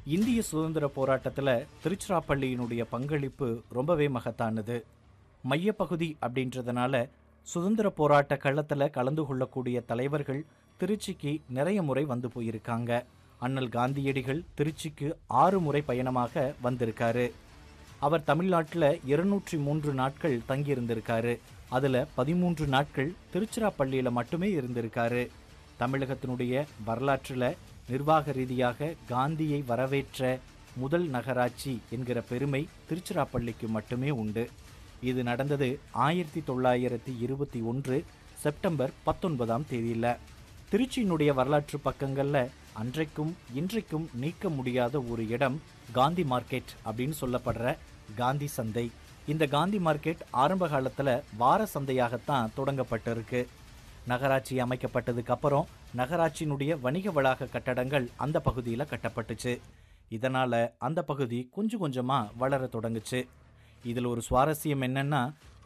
இந்திய சுதந்திர போராட்டத்துல திருச்சிராப்பள்ளியினுடைய பங்களிப்பு ரொம்பவே மகத்தானது. மையப்பகுதி அப்படின்றதுனால சுதந்திர போராட்ட களத்துல கலந்து கொள்ளக்கூடிய தலைவர்கள் திருச்சிக்கு நிறைய முறை வந்து போயிருக்காங்க. அண்ணல் காந்தியடிகள் திருச்சிக்கு 6 முறை பயணமாக வந்திருக்காரு. அவர் தமிழ்நாட்டில் 203 நாட்கள் தங்கியிருந்திருக்காரு. அதுல 13 நாட்கள் திருச்சிராப்பள்ளியில மட்டுமே இருந்திருக்காரு. தமிழகத்தினுடைய வரலாற்றுல நிர்வாக ரீதியாக காந்தியை வரவேற்ற முதல் நகராட்சி என்கிற பெருமை திருச்சிராப்பள்ளிக்கு மட்டுமே உண்டு. இது நடந்தது 1921 செப்டம்பர் 19ஆம் தேதியில. திருச்சியினுடைய வரலாற்று பக்கங்கள்ல அன்றைக்கும் இன்றைக்கும் நீக்க முடியாத ஒரு இடம் காந்தி மார்க்கெட் அப்படின்னு சொல்லப்படுற காந்தி சந்தை. இந்த காந்தி மார்க்கெட் ஆரம்ப காலத்துல வார சந்தையாகத்தான் தொடங்கப்பட்டிருக்கு. நகராட்சி அமைக்கப்பட்டதுக்கு அப்புறம் நகராட்சியினுடைய வணிக வளாக கட்டடங்கள் அந்த பகுதியில் கட்டப்பட்டுச்சு. இதனால அந்த பகுதி கொஞ்சம் கொஞ்சமா வளர தொடங்குச்சு. இதில் ஒரு சுவாரஸ்யம் என்னன்னா,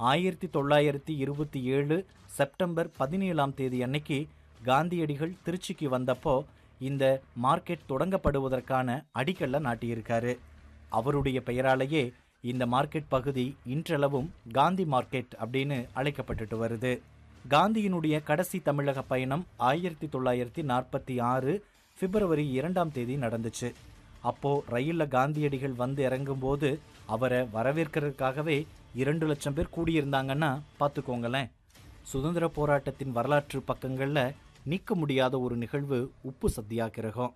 1927 செப்டம்பர் 17ஆம் தேதி அன்னைக்கு காந்தியடிகள் திருச்சிக்கு வந்தப்போ இந்த மார்க்கெட் தொடங்கப்படுவதற்கான அடிக்கல்ல நாட்டியிருக்காரு. அவருடைய பெயராலேயே இந்த மார்க்கெட் பகுதி இன்றளவும் காந்தி மார்க்கெட் அப்படின்னு அழைக்கப்பட்டுட்டு வருது. காந்தியினுடைய கடைசி தமிழக பயணம் 1946 பிப்ரவரி 2ஆம் தேதி நடந்துச்சு. அப்போ ரயில்ல காந்தியடிகள் வந்து இறங்கும்போது அவரை வரவேற்கிறதுக்காகவே 2 லட்சம் பேர் கூடியிருந்தாங்கன்னா பார்த்துக்கோங்களேன். சுதந்திர போராட்டத்தின் வரலாற்று பக்கங்கள்ல நீக்க முடியாத ஒரு நிகழ்வு உப்பு சத்தியாகிரகம்.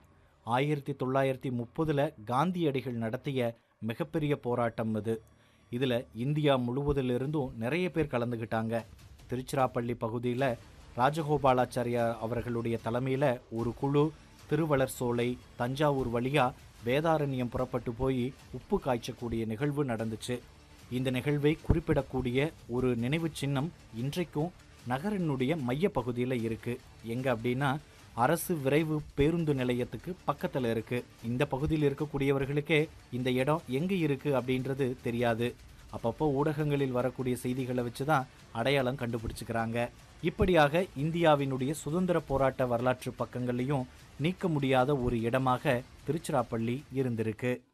1930 காந்தியடிகள் நடத்திய மிகப்பெரிய போராட்டம் இது. இதுல இந்தியா முழுவதிலிருந்தும் நிறைய பேர் கலந்துகிட்டாங்க. திருச்சிராப்பள்ளி பகுதியில் ராஜகோபாலாச்சாரியா அவர்களுடைய தலைமையில் ஒரு குழு திருவளர் சோலை தஞ்சாவூர் வழியா வேதாரண்யம் புறப்பட்டு போய் உப்பு காய்ச்சக்கூடிய நிகழ்வு நடந்துச்சு. இந்த நிகழ்வை குறிப்பிடக்கூடிய ஒரு நினைவு சின்னம் இன்றைக்கும் நகரினுடைய மைய பகுதியில் இருக்கு. எங்க அப்படின்னா அரசு விரைவு பேருந்து நிலையத்துக்கு பக்கத்தில் இருக்கு. இந்த பகுதியில் இருக்கக்கூடியவர்களுக்கே இந்த இடம் எங்க இருக்கு அப்படின்றது தெரியாது. அப்பப்போ ஊடகங்களில் வரக்கூடிய செய்திகளை வச்சு தான் அடையாளம் கண்டுபிடிச்சுக்கிறாங்க. இப்படியாக இந்தியாவினுடைய சுதந்திர போராட்ட வரலாற்று பக்கங்களையும் நீக்க முடியாத ஒரு இடமாக திருச்சிராப்பள்ளி இருந்திருக்கு.